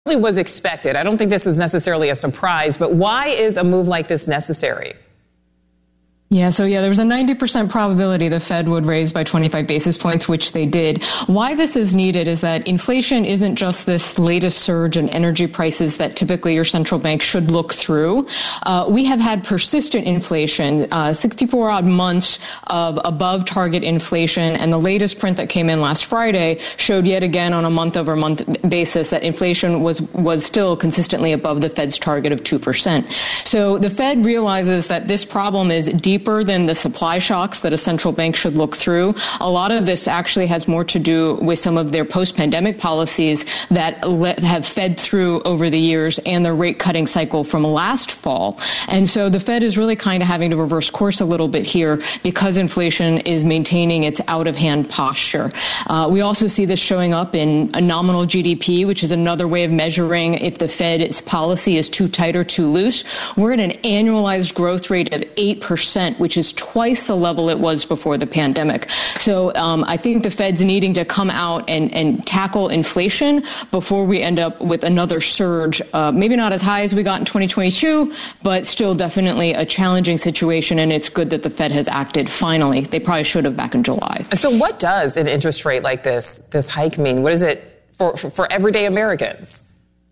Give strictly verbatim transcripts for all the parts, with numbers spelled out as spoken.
Was expected. I don't think this is necessarily a surprise, but why is a move like this necessary? Yeah, so yeah, there was a ninety percent probability the Fed would raise by twenty-five basis points, which they did. Why this is needed is that inflation isn't just this latest surge in energy prices that typically your central bank should look through. Uh, we have had persistent inflation, uh, sixty-four odd months of above target inflation, and the latest print that came in last Friday showed yet again on a month over month basis that inflation was, was still consistently above the Fed's target of two percent. So the Fed realizes that this problem is deep than the supply shocks that a central bank should look through. A lot of this actually has more to do with some of their post-pandemic policies that let, have fed through over the years and the rate cutting cycle from last fall. And so the Fed is really kind of having to reverse course a little bit here because inflation is maintaining its out-of-hand posture. Uh, we also see this showing up in a nominal G D P, which is another way of measuring if the Fed's policy is too tight or too loose. We're at an annualized growth rate of eight percent, which is twice the level it was before the pandemic. So um, I think the Fed's needing to come out and, and tackle inflation before we end up with another surge, uh, maybe not as high as we got in twenty twenty-two, but still definitely a challenging situation. And it's good that the Fed has acted finally. They probably should have back in July. So what does an interest rate like this, this hike mean? What is it for, for, for everyday Americans?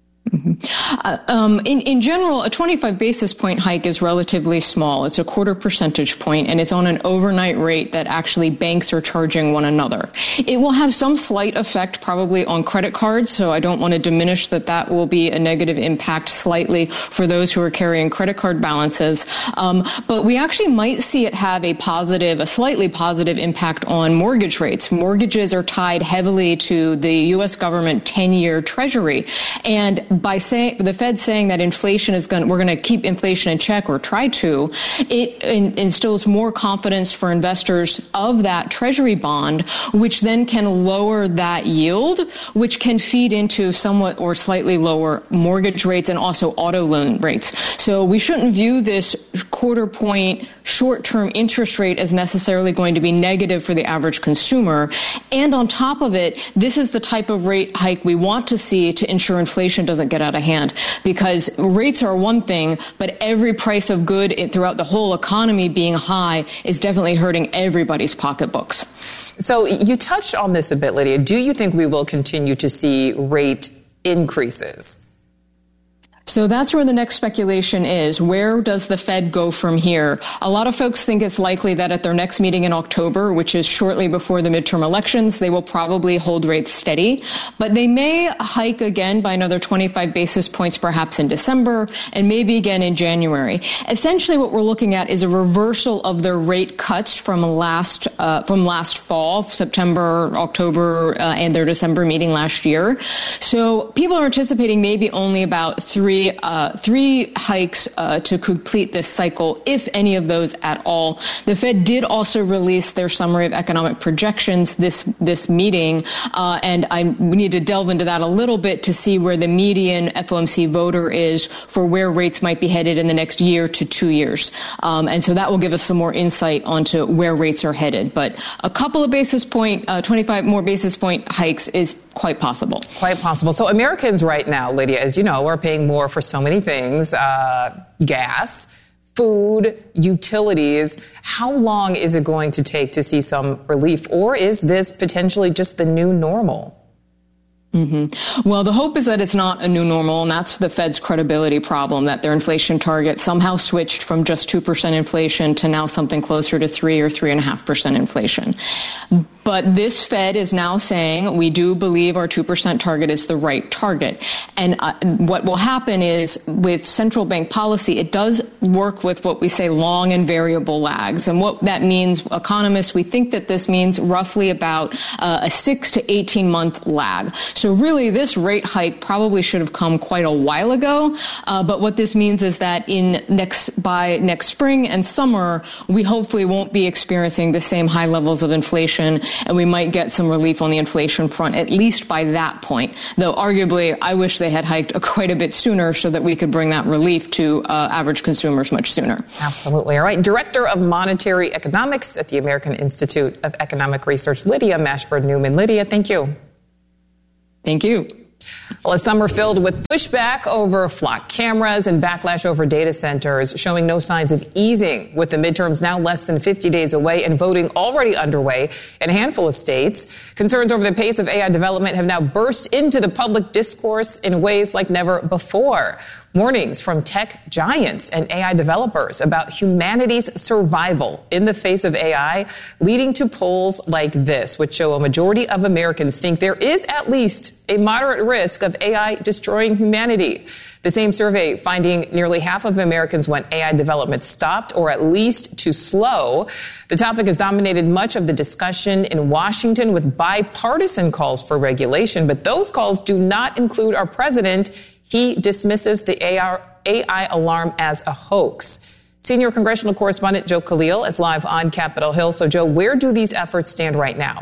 Mm-hmm. Uh, um, in, in general, a twenty-five basis point hike is relatively small. It's a quarter percentage point, and it's on an overnight rate that actually banks are charging one another. It will have some slight effect probably on credit cards, so I don't want to diminish that that will be a negative impact slightly for those who are carrying credit card balances. Um, but we actually might see it have a positive, a slightly positive impact on mortgage rates. Mortgages are tied heavily to the U S government ten-year treasury, and by saying the Fed saying that inflation is going, we're going to keep inflation in check or try to, it in, instills more confidence for investors of that treasury bond, which then can lower that yield, which can feed into somewhat or slightly lower mortgage rates and also auto loan rates. So we shouldn't view this quarter point short-term interest rate as necessarily going to be negative for the average consumer. And on top of it, this is the type of rate hike we want to see to ensure inflation doesn't get out of hand, because rates are one thing, but every price of good throughout the whole economy being high is definitely hurting everybody's pocketbooks. So you touched on this a bit, Lydia. Do you think we will continue to see rate increases? So that's where the next speculation is. Where does the Fed go from here? A lot of folks think it's likely that at their next meeting in October, which is shortly before the midterm elections, they will probably hold rates steady. But they may hike again by another twenty-five basis points perhaps in December and maybe again in January. Essentially what we're looking at is a reversal of their rate cuts from last uh, from last fall, September, October, uh, and their December meeting last year. So people are anticipating maybe only about three Uh, three hikes uh, to complete this cycle, if any of those at all. The Fed did also release their summary of economic projections this this meeting, uh, and I we need to delve into that a little bit to see where the median F O M C voter is for where rates might be headed in the next year to two years. Um, and so that will give us some more insight onto where rates are headed. But a couple of basis point, uh, twenty-five more basis point hikes is quite possible. Quite possible. So Americans right now, Lydia, as you know, are paying more for so many things, uh, gas, food, utilities. How long is it going to take to see some relief? Or is this potentially just the new normal? Mm-hmm. Well, the hope is that it's not a new normal, and that's the Fed's credibility problem, that their inflation target somehow switched from just two percent inflation to now something closer to three or three point five percent inflation. But this Fed is now saying we do believe our two percent target is the right target. And uh, what will happen is with central bank policy, it does work with what we say long and variable lags. And what that means, economists, we think that this means roughly about uh, a six to eighteen month lag. So really, this rate hike probably should have come quite a while ago. Uh, but what this means is that in next by next spring and summer, we hopefully won't be experiencing the same high levels of inflation, and we might get some relief on the inflation front, at least by that point. Though arguably, I wish they had hiked quite a bit sooner so that we could bring that relief to uh, average consumers much sooner. Absolutely. All right. Director of Monetary Economics at the American Institute of Economic Research, Lydia Mashburn Newman. Lydia, thank you. Thank you. Well, a summer filled with pushback over flock cameras and backlash over data centers, showing no signs of easing, with the midterms now less than fifty days away and voting already underway in a handful of states. Concerns over the pace of A I development have now burst into the public discourse in ways like never before. Warnings from tech giants and A I developers about humanity's survival in the face of A I, leading to polls like this, which show a majority of Americans think there is at least a moderate risk of A I destroying humanity. The same survey finding nearly half of Americans want A I development stopped or at least too slow. The topic has dominated much of the discussion in Washington with bipartisan calls for regulation, but those calls do not include our president. He dismisses the A I alarm as a hoax. Senior congressional correspondent Joe Khalil is live on Capitol Hill. So, Joe, where do these efforts stand right now?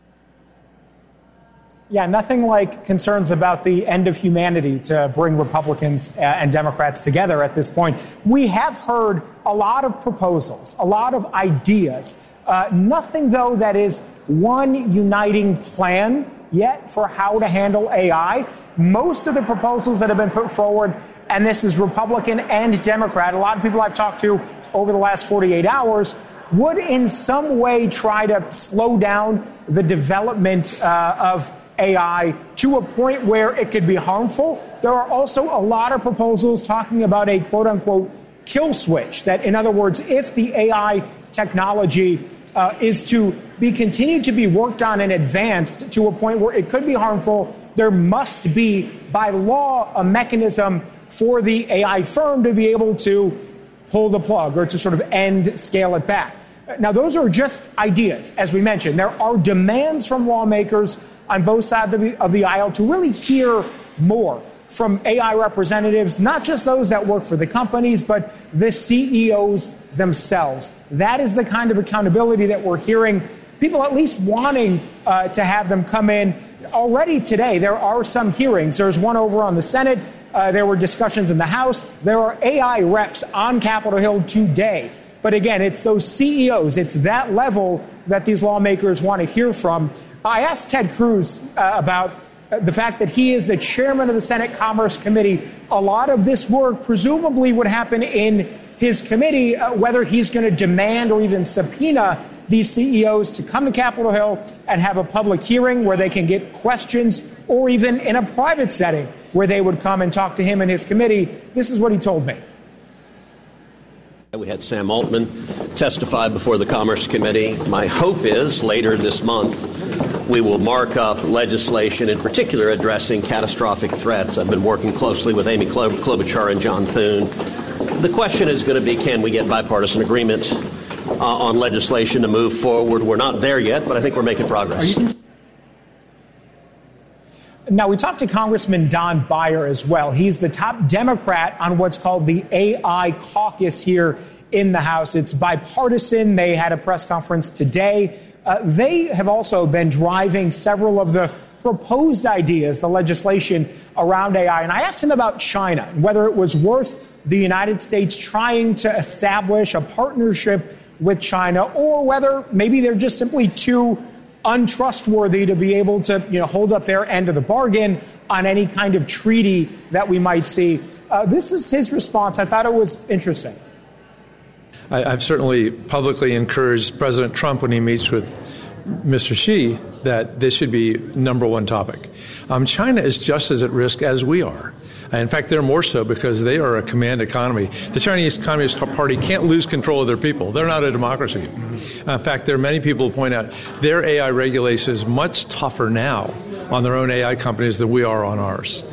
Yeah, nothing like concerns about the end of humanity to bring Republicans and Democrats together at this point. We have heard a lot of proposals, a lot of ideas. Uh, nothing, though, that is one uniting plan yet for how to handle A I. Most of the proposals that have been put forward, and this is Republican and Democrat, a lot of people I've talked to over the last forty-eight hours, would in some way try to slow down the development uh, of A I to a point where it could be harmful. There are also a lot of proposals talking about a quote unquote kill switch, that in other words, if the A I technology uh, is to be continued to be worked on and advanced to a point where it could be harmful, there must be by law a mechanism for the A I firm to be able to pull the plug or to sort of end, scale it back. Now, those are just ideas. As we mentioned, there are demands from lawmakers on both sides of the, of the aisle to really hear more from A I representatives, not just those that work for the companies, but the C E Os themselves. That is the kind of accountability that we're hearing, people at least wanting uh, to have them come in. Already today, there are some hearings. There's one over on the Senate. Uh, there were discussions in the House. There are A I reps on Capitol Hill today. But again, it's those C E Os, it's that level that these lawmakers want to hear from. I asked Ted Cruz uh, about uh, the fact that he is the chairman of the Senate Commerce Committee. A lot of this work presumably would happen in his committee, uh, whether he's going to demand or even subpoena these C E Os to come to Capitol Hill and have a public hearing where they can get questions, or even in a private setting where they would come and talk to him and his committee. This is what he told me. We had Sam Altman testify before the Commerce Committee. My hope is later this month we will mark up legislation, in particular addressing catastrophic threats. I've been working closely with Amy Klobuchar and John Thune. The question is going to be, can we get bipartisan agreement uh, on legislation to move forward? We're not there yet, but I think we're making progress. Now, we talked to Congressman Don Beyer as well. He's the top Democrat on what's called the A I caucus here in the House. It's bipartisan. They had a press conference today. Uh, they have also been driving several of the proposed ideas, the legislation around A I. And I asked him about China, whether it was worth the United States trying to establish a partnership with China, or whether maybe they're just simply too untrustworthy to be able to, you know, hold up their end of the bargain on any kind of treaty that we might see. Uh, this is his response. I thought it was interesting. I, I've certainly publicly encouraged President Trump when he meets with Mister Xi that this should be number one topic. Um, China is just as at risk as we are. In fact, they're more so because they are a command economy. The Chinese Communist Party can't lose control of their people. They're not a democracy. In fact, there are many people who point out their A I regulation is much tougher now on their own A I companies than we are on ours.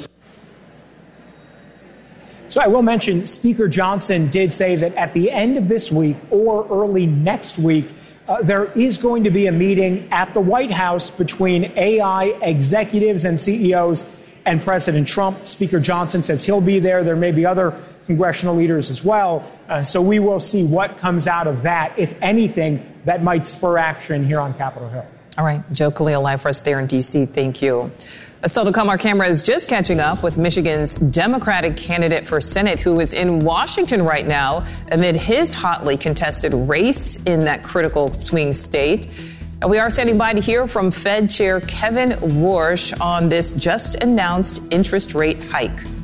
So I will mention Speaker Johnson did say that at the end of this week or early next week, uh, there is going to be a meeting at the White House between A I executives and C E Os and President Trump. Speaker Johnson says he'll be there. There may be other congressional leaders as well. Uh, so we will see what comes out of that, if anything, that might spur action here on Capitol Hill. All right. Joe Khalil live for us there in D C. Thank you. Still to come, our camera is just catching up with Michigan's Democratic candidate for Senate, who is in Washington right now amid his hotly contested race in that critical swing state. And we are standing by to hear from Fed Chair Kevin Warsh on this just announced interest rate hike.